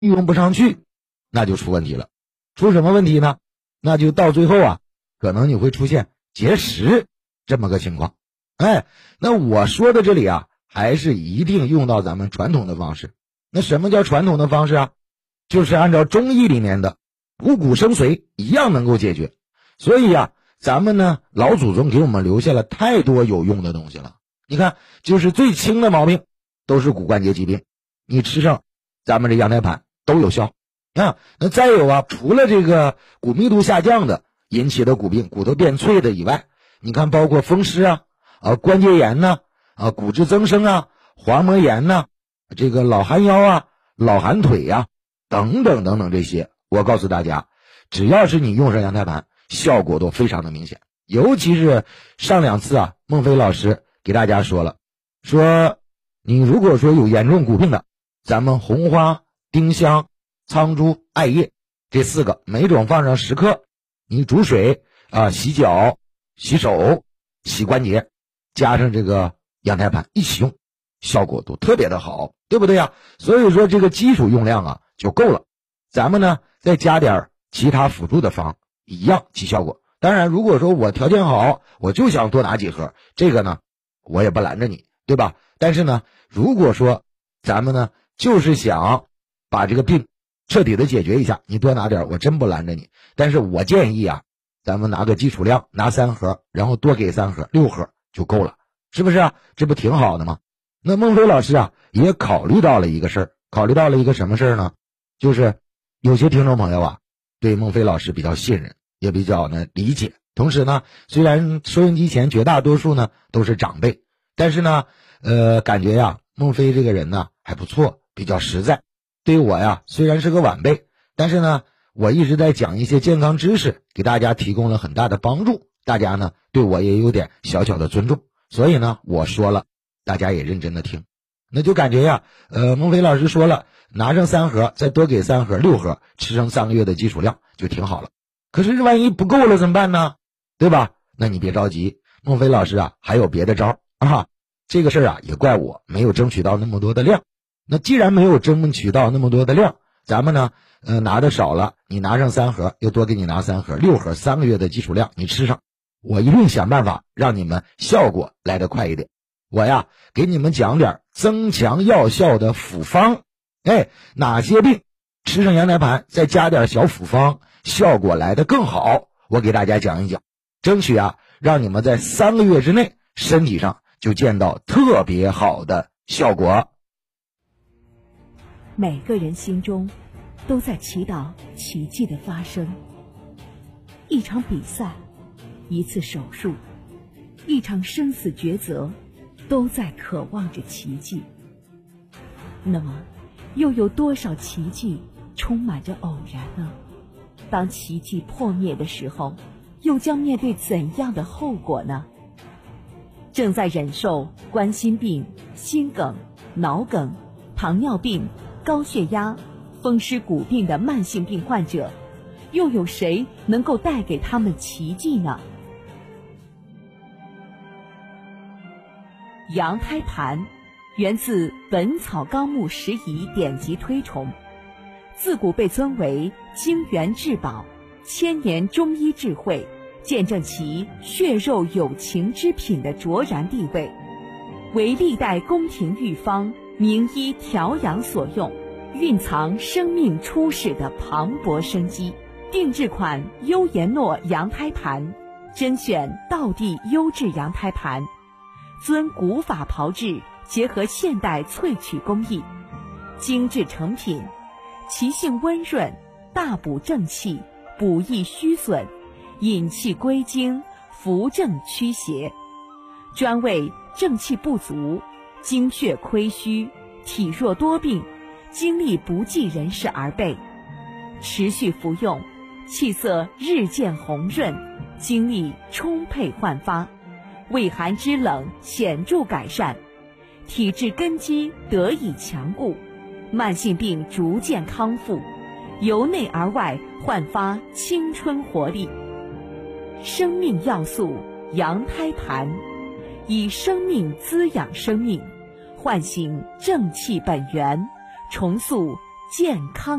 用不上去，那就出问题了。出什么问题呢？那就到最后啊，可能你会出现结石这么个情况。那我说的这里啊，还是一定用到咱们传统的方式。那什么叫传统的方式啊？就是按照中医里面的五谷生髓一样能够解决。所以啊，咱们呢老祖宗给我们留下了太多有用的东西了。你看，就是最轻的毛病都是骨关节疾病，你吃上咱们这羊胎盘都有效啊。那再有啊，除了这个骨密度下降的引起的骨病，骨头变脆的以外，你看包括风湿关节炎骨质增生滑膜炎这个老寒腰老寒腿等等等等这些，我告诉大家，只要是你用上羊胎盘，效果都非常的明显。尤其是上2次孟非老师给大家说了，说你如果说有严重骨病的，咱们红花、丁香、苍术、艾叶这4个每种放上10克，你煮水洗脚、洗手、洗关节，加上这个羊胎盘一起用，效果都特别的好，对不对呀？所以说这个基础用量就够了，咱们呢再加点其他辅助的方一样起效果。当然如果说我条件好，我就想多拿几盒，这个呢我也不拦着你，对吧？但是呢如果说咱们呢就是想把这个病彻底的解决一下，你多拿点我真不拦着你。但是我建议咱们拿个基础量，拿3盒，然后多给3盒，6盒就够了，是不是这不挺好的吗？那孟非老师也考虑到了一个事儿，考虑到了一个什么事儿呢？就是有些听众朋友对孟非老师比较信任，也比较呢理解。同时呢，虽然收音机前绝大多数呢都是长辈，但是呢感觉孟非这个人呢还不错，比较实在。对于我虽然是个晚辈，但是呢我一直在讲一些健康知识，给大家提供了很大的帮助，大家呢对我也有点小小的尊重，所以呢我说了，大家也认真的听。那就感觉孟非老师说了，拿上3盒，再多给3盒，6盒，吃上3个月的基础量就挺好了。可是万一不够了怎么办呢？对吧？那你别着急，孟非老师还有别的招这个事儿也怪我没有争取到那么多的量。那既然没有争取到那么多的量，咱们呢拿的少了，你拿上3盒，又多给你拿3盒，6盒，3个月的基础量你吃上，我一定想办法让你们效果来得快一点。我给你们讲点增强药效的辅方，哪些病吃上羊胎盘再加点小辅方，效果来得更好，我给大家讲一讲，争取让你们在3个月之内身体上就见到特别好的效果。 每个人心中都在祈祷奇迹的发生，一场比赛，一次手术，一场生死抉择，都在渴望着奇迹。那么又有多少奇迹充满着偶然呢？当奇迹破灭的时候，又将面对怎样的后果呢？正在忍受冠心病、心梗、脑梗、糖尿病、高血压、风湿骨病的慢性病患者，又有谁能够带给他们奇迹呢？羊胎盘源自《本草纲目拾遗》典籍推崇，自古被尊为精元至宝，千年中医智慧，见证其血肉有情之品的卓然地位，为历代宫廷御方、名医调养所用，蕴藏生命初始的磅礴生机。定制款优颜诺羊胎盘，甄选道地优质羊胎盘，遵古法炮制，结合现代萃取工艺，精致成品，其性温润，大补正气，补益虚损，引气归经，扶正驱邪，专为正气不足、精血亏虚、体弱多病、精力不济人士而备。持续服用，气色日渐红润，精力充沛焕发，畏寒肢冷显著改善，体质根基得以强固，慢性病逐渐康复，由内而外焕发青春活力。生命要素羊胎盘，以生命滋养生命，唤醒正气本源，重塑健康